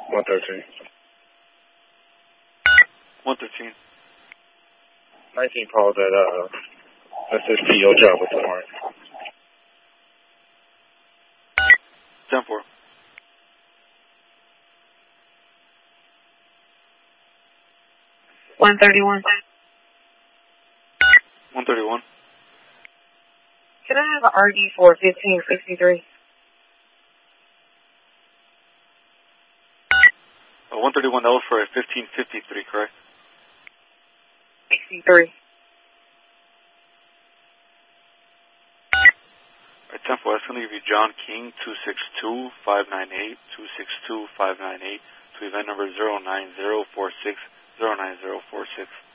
113. 113. 19 called that SSTO job with the warrant. 10-4. One 31. 131. Can I have an RD for 1563? 131, that was for a 1553, correct? 63. Alright, 10-4, that's going to give you John King, 262-598, 262-598, to event number 09046, 09046.